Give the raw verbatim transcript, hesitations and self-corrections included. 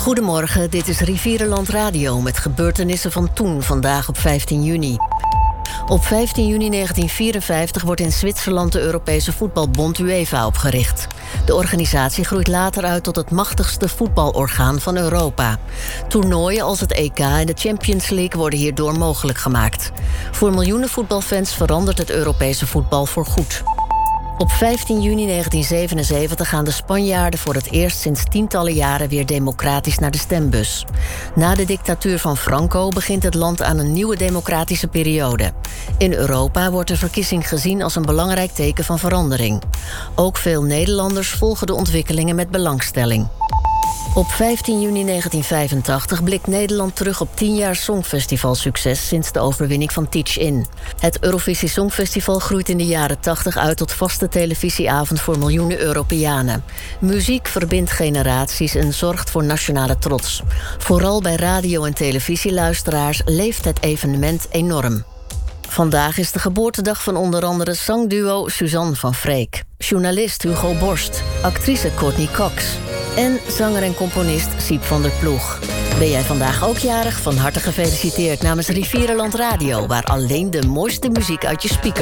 Goedemorgen, dit is Rivierenland Radio met gebeurtenissen van toen, vandaag op vijftien juni. Op vijftien juni negentien vierenvijftig wordt in Zwitserland de Europese voetbalbond UEFA opgericht. De organisatie groeit later uit tot het machtigste voetbalorgaan van Europa. Toernooien als het E K en de Champions League worden hierdoor mogelijk gemaakt. Voor miljoenen voetbalfans verandert het Europese voetbal voorgoed. Op vijftien juni negentien zevenenzeventig gaan de Spanjaarden voor het eerst sinds tientallen jaren weer democratisch naar de stembus. Na de dictatuur van Franco begint het land aan een nieuwe democratische periode. In Europa wordt de verkiezing gezien als een belangrijk teken van verandering. Ook veel Nederlanders volgen de ontwikkelingen met belangstelling. Op vijftien juni negentien vijfentachtig blikt Nederland terug op tien jaar Songfestivalsucces sinds de overwinning van Teach In. Het Eurovisie Songfestival groeit in de jaren tachtig uit tot vaste televisieavond voor miljoenen Europeanen. Muziek verbindt generaties en zorgt voor nationale trots. Vooral bij radio- en televisieluisteraars leeft het evenement enorm. Vandaag is de geboortedag van onder andere zangduo Suzanne van Freek, journalist Hugo Borst, actrice Courtney Cox en zanger en componist Siep van der Ploeg. Ben jij vandaag ook jarig? Van harte gefeliciteerd namens Rivierenland Radio, waar alleen de mooiste muziek uit je speaker